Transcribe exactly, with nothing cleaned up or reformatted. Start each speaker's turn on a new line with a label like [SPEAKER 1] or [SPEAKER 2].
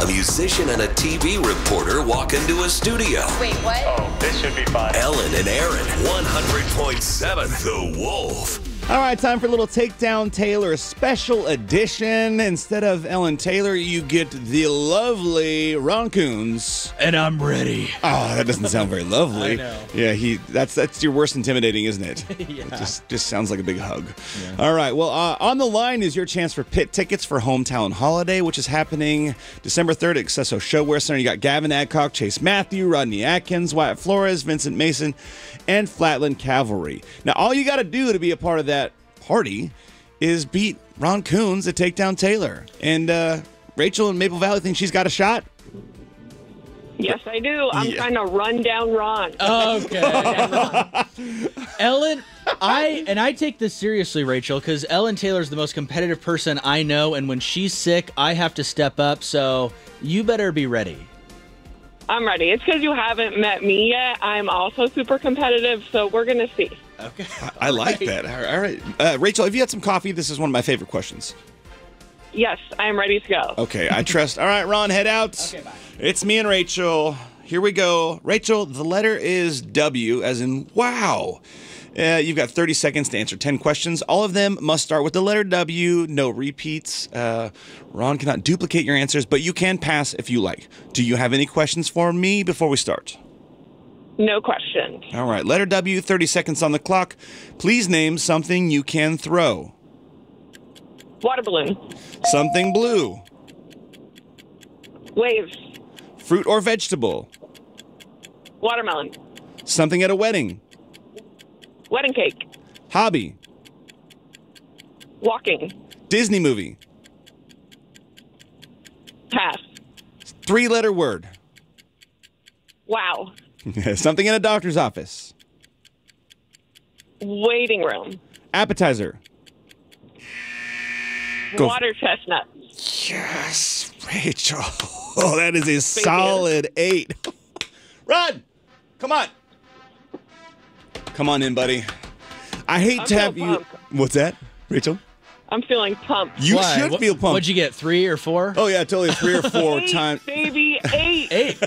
[SPEAKER 1] A musician and a T V reporter walk into a studio.
[SPEAKER 2] Wait, what?
[SPEAKER 3] Oh, this should be fun.
[SPEAKER 1] Ellen and Aaron, one hundred point seven The Wolf.
[SPEAKER 4] All right, time for a little Takedown Taylor special edition. Instead of Ellen Taylor, you get the lovely Ron Coons.
[SPEAKER 5] And I'm ready.
[SPEAKER 4] Oh, that doesn't sound very lovely.
[SPEAKER 5] I know.
[SPEAKER 4] Yeah, he that's that's your worst intimidating, isn't it?
[SPEAKER 5] Yeah.
[SPEAKER 4] It just just sounds like a big hug. Yeah. All right, well, uh, on the line is your chance for pit tickets for Hometown Holiday, which is happening December third at Excesso Showwear Center. You got Gavin Adcock, Chase Matthew, Rodney Atkins, Wyatt Flores, Vincent Mason, and Flatland Cavalry. Now, all you got to do to be a part of that party is beat Ron Coons at Takedown Taylor. And uh, Rachel in Maple Valley thinks she's got a shot.
[SPEAKER 6] Yes, I do. I'm
[SPEAKER 4] Yeah.
[SPEAKER 6] trying to run down Ron.
[SPEAKER 5] Okay. Ellen, I and I take this seriously, Rachel, because Ellen Taylor's the most competitive person I know, and when she's sick, I have to step up, so you better be ready.
[SPEAKER 6] I'm ready. It's because you haven't met me yet. I'm also super competitive, so we're going to see.
[SPEAKER 5] Okay.
[SPEAKER 4] I like that. All right. Uh, Rachel, have you had some coffee? This is one of my favorite questions.
[SPEAKER 6] Yes, I am ready to go.
[SPEAKER 4] Okay, I trust. All right, Ron, head out.
[SPEAKER 5] Okay, bye.
[SPEAKER 4] It's me and Rachel. Here we go. Rachel, the letter is W, as in wow. Uh, you've got thirty seconds to answer ten questions. All of them must start with the letter W. No repeats. Uh, Ron cannot duplicate your answers, but you can pass if you like. Do you have any questions for me before we start?
[SPEAKER 6] No questions.
[SPEAKER 4] All right, letter W, thirty seconds on the clock. Please name something you can throw.
[SPEAKER 6] Water balloon.
[SPEAKER 4] Something blue.
[SPEAKER 6] Waves.
[SPEAKER 4] Fruit or vegetable.
[SPEAKER 6] Watermelon.
[SPEAKER 4] Something at a wedding.
[SPEAKER 6] Wedding cake.
[SPEAKER 4] Hobby.
[SPEAKER 6] Walking.
[SPEAKER 4] Disney movie.
[SPEAKER 6] Pass.
[SPEAKER 4] Three-letter word.
[SPEAKER 6] Wow.
[SPEAKER 4] Something in a doctor's office.
[SPEAKER 6] Waiting room.
[SPEAKER 4] Appetizer. Go.
[SPEAKER 6] Water chestnut.
[SPEAKER 4] Yes, Rachel. Oh, that is a solid eight. Run! Come on. Come on in, buddy. I hate
[SPEAKER 6] I'm
[SPEAKER 4] to have
[SPEAKER 6] so
[SPEAKER 4] you.
[SPEAKER 6] pumped.
[SPEAKER 4] What's that, Rachel?
[SPEAKER 6] I'm feeling pumped.
[SPEAKER 4] You
[SPEAKER 5] Why?
[SPEAKER 4] should
[SPEAKER 5] What-
[SPEAKER 4] feel pumped.
[SPEAKER 5] What'd you get, three or four?
[SPEAKER 4] Oh, yeah, totally. Three or four
[SPEAKER 6] Eight,
[SPEAKER 4] times.
[SPEAKER 6] baby, eight.
[SPEAKER 5] Eight.